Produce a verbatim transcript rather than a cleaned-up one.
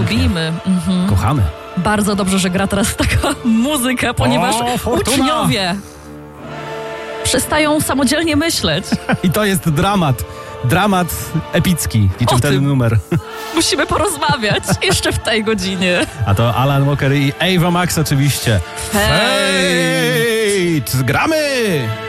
Lubimy. Mhm. Kochamy. Bardzo dobrze, że gra teraz taka muzyka, ponieważ O, uczniowie przestają samodzielnie myśleć. I to jest dramat. Dramat epicki. Liczę O ten tym. numer. Musimy porozmawiać jeszcze w tej godzinie. A to Alan Walker i Ava Max oczywiście. Hej! Hej! Gramy!